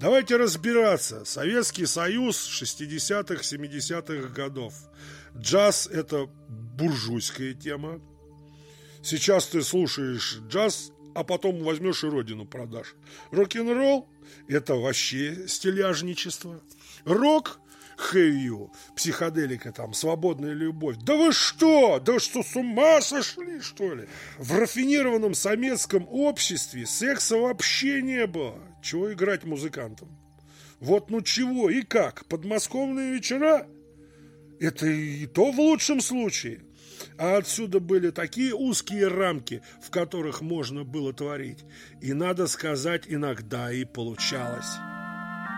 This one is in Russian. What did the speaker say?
Давайте разбираться. Советский Союз 60-х, 70-х годов. Джаз – это буржуйская тема. Сейчас ты слушаешь джаз, а потом возьмешь и родину продашь. Рок-н-ролл – это вообще стиляжничество. Рок – хэвью, психоделика там, свободная любовь. Да вы что? Да что, с ума сошли, что ли? В рафинированном советском обществе секса вообще не было. Чего играть музыкантам? Вот ну чего и как? Подмосковные вечера? Это и то в лучшем случае. А отсюда были такие узкие рамки, в которых можно было творить. И, надо сказать, иногда и получалось.